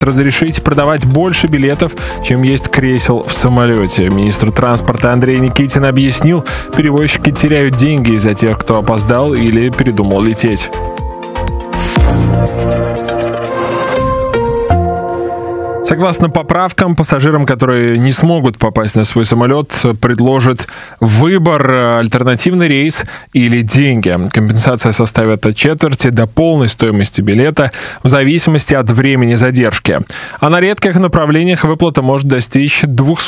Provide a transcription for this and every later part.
разрешить продавать больше билетов, чем есть кресел в самолете. Министр транспорта Андрей Никитин объяснил, перевозчики теряют деньги из-за тех, кто опоздал или передумал лететь. Согласно поправкам, пассажирам, которые не смогут попасть на свой самолет, предложат выбор: альтернативный рейс или деньги. Компенсация составит от четверти до полной стоимости билета в зависимости от времени задержки. А на редких направлениях выплата может достичь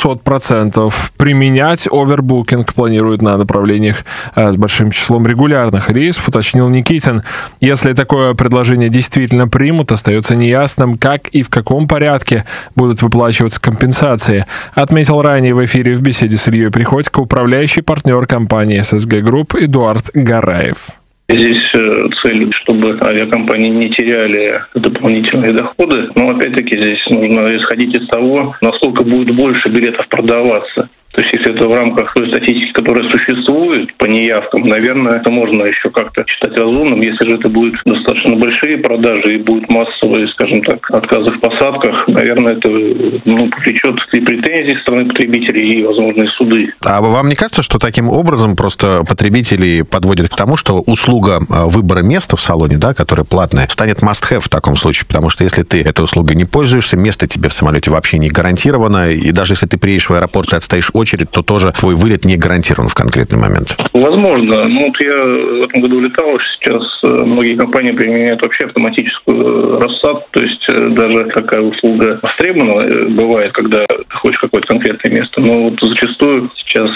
200%. Применять овербукинг планируют на направлениях с большим числом регулярных рейсов, уточнил Никитин. Если такое предложение действительно примут, остается неясным, как и в каком порядке будут выплачиваться компенсации, отметил ранее в эфире в беседе с Ильей Приходько управляющий партнер компании ССГ Групп Эдуард Гараев. Здесь цель, чтобы авиакомпании не теряли дополнительные доходы. Но опять-таки здесь нужно исходить из того, насколько будет больше билетов продаваться. То есть, если это в рамках той статистики, которая существует по неявкам, наверное, это можно еще как-то считать разумным. Если же это будут достаточно большие продажи и будут массовые, скажем так, отказы в посадках, наверное, это повлечет и претензии со стороны потребителей, и, возможно, и суды. А вам не кажется, что таким образом просто потребители подводят к тому, что услуга выбора места в салоне, да, которая платная, станет must-have в таком случае? Потому что если ты этой услугой не пользуешься, место тебе в самолете вообще не гарантировано, и даже если ты приедешь в аэропорт и отстоишь очередь, то тоже твой вылет не гарантирован в конкретный момент. Возможно. Я в этом году летал. Сейчас многие компании применяют вообще автоматическую рассадку. То есть даже такая услуга востребована бывает, когда ты хочешь какое-то конкретное место. Но зачастую сейчас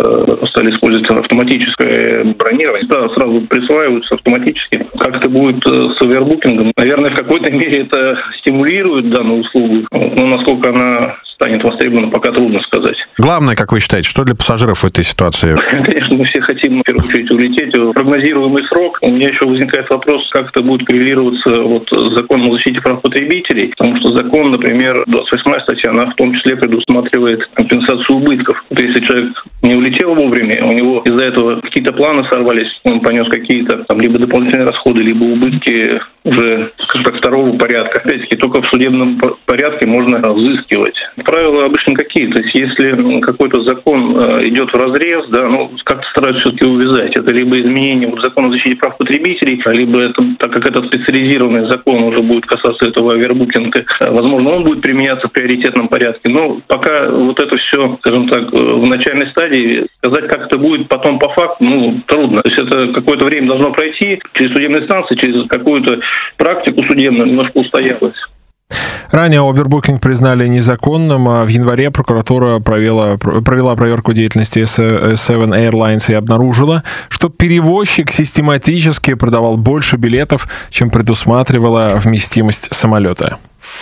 стали использовать автоматическое бронирование. Да, сразу присваиваются автоматически. Как это будет с овербукингом? Наверное, в какой-то мере это стимулирует данную услугу. Но насколько она станет востребована, пока трудно сказать. Главное, как вы считаете, что для пассажиров в этой ситуации? Конечно, мы все хотим, в первую очередь, улететь в прогнозируемый срок. У меня еще возникает вопрос, как это будет коррелироваться с законом о защите прав потребителей, потому что закон, например, 28-я статья, она в том числе предусматривает компенсацию убытков. Если человек не улетел вовремя, у него из-за этого какие-то планы сорвались, он понес какие-то либо дополнительные расходы, либо убытки уже, скажем так, второго порядка. Опять-таки, только в судебном порядке можно взыскивать. Правила обычно какие? То есть, если какой-то закон идет вразрез, как-то стараются все-таки увязать. Это либо изменение закона о защите прав потребителей, либо это, так как это специализированный закон уже будет касаться этого овербукинга, возможно, он будет применяться в приоритетном порядке. Но пока это все, скажем так, в начальной стадии, сказать, как это будет потом по факту, трудно. То есть, это какое-то время должно пройти через судебные инстанции, через какую-то практику судебную, немножко устоялась. Ранее овербукинг признали незаконным, а в январе прокуратура провела проверку деятельности Seven Airlines и обнаружила, что перевозчик систематически продавал больше билетов, чем предусматривала вместимость самолета.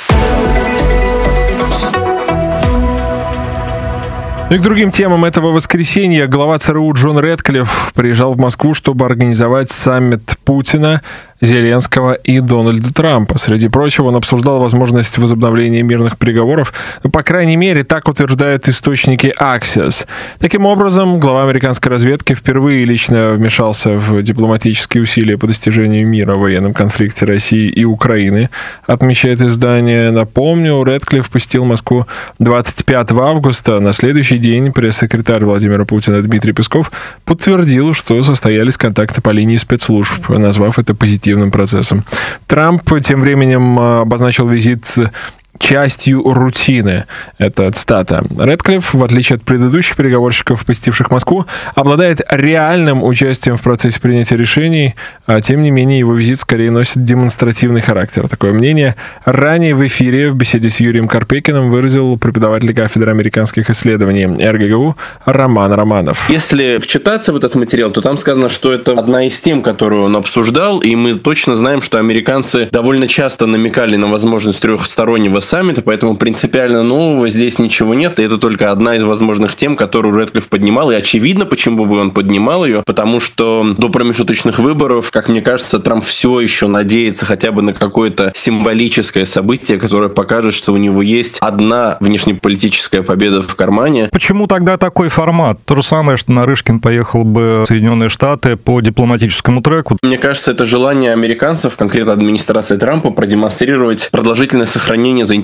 И к другим темам этого воскресенья глава ЦРУ Джон Рэдклифф приезжал в Москву, чтобы организовать саммит Путина, Зеленского и Дональда Трампа. Среди прочего, он обсуждал возможность возобновления мирных переговоров. По крайней мере, так утверждают источники Axios. Таким образом, глава американской разведки впервые лично вмешался в дипломатические усилия по достижению мира в военном конфликте России и Украины, отмечает издание. Напомню, Рэдклифф посетил Москву 25 августа. На следующий день пресс-секретарь Владимира Путина Дмитрий Песков подтвердил, что состоялись контакты по линии спецслужб, назвав это позитивным процессом. Трамп тем временем обозначил визит частью рутины. Это цитата. Рэдклифф, в отличие от предыдущих переговорщиков, посетивших Москву, обладает реальным участием в процессе принятия решений, а тем не менее его визит скорее носит демонстративный характер. Такое мнение ранее в эфире в беседе с Юрием Карпекиным выразил преподаватель кафедры американских исследований РГГУ Роман Романов. Если вчитаться в этот материал, то там сказано, что это одна из тем, которую он обсуждал, и мы точно знаем, что американцы довольно часто намекали на возможность трехстороннего саммита, поэтому принципиально нового здесь ничего нет, и это только одна из возможных тем, которую Рэдклифф поднимал, и очевидно, почему бы он поднимал ее, потому что до промежуточных выборов, как мне кажется, Трамп все еще надеется хотя бы на какое-то символическое событие, которое покажет, что у него есть одна внешнеполитическая победа в кармане. Почему тогда такой формат? То же самое, что Нарышкин поехал бы в Соединенные Штаты по дипломатическому треку. Мне кажется, это желание американцев, конкретно администрации Трампа, продемонстрировать продолжительное сохранение заинтересованности